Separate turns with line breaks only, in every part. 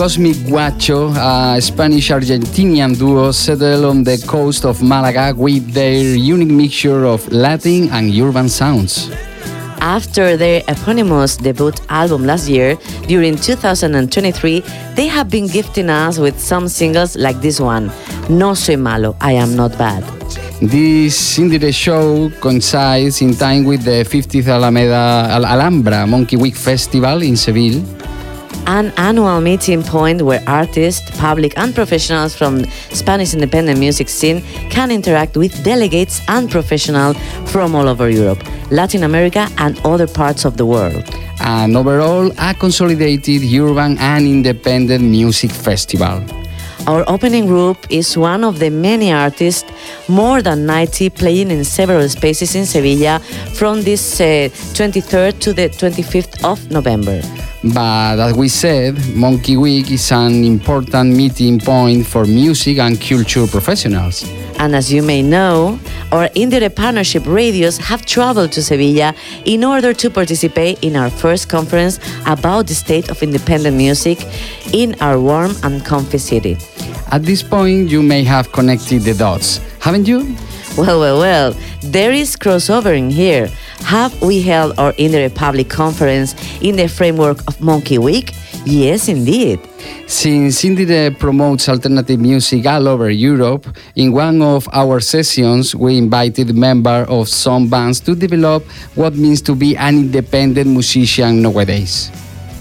Cosmic Guacho, a Spanish-Argentinian duo, settled on the coast of Malaga with their unique mixture of Latin and urban sounds.
After their eponymous debut album last year, during 2023, they have been gifting us with some singles like this one, No Soy Malo, I Am Not Bad.
This indie show coincides in time with the 50th Alhambra Monkey Week Festival in Seville,
an annual meeting point where artists, public and professionals from Spanish independent music scene can interact with delegates and professionals from all over Europe, Latin America and other parts of the world.
And overall, a consolidated urban and independent music festival.
Our opening group is one of the many artists, more than 90, playing in several spaces in Sevilla from this 23rd to the 25th of November.
But as we said, Monkey Week is an important meeting point for music and culture professionals.
And as you may know, our Indire Partnership radios have traveled to Sevilla in order to participate in our first conference about the state of independent music in our warm and comfy city.
At this point, you may have connected the dots, haven't you?
Well, there is crossover in here. Have we held our Indire Public Conference in the framework of Monkey Week? Yes, indeed.
Since Indire promotes alternative music all over Europe, in one of our sessions we invited members of some bands to develop what means to be an independent musician nowadays.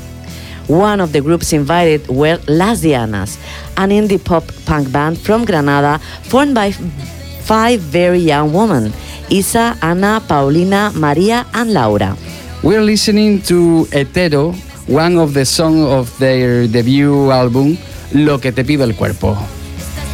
One of the groups invited were Las Dianas, an indie pop punk band from Granada formed by 5 very young women, Isa, Ana, Paulina, Maria and Laura.
We're listening to Hetero, one of the songs of their debut album, Lo que te pide el cuerpo.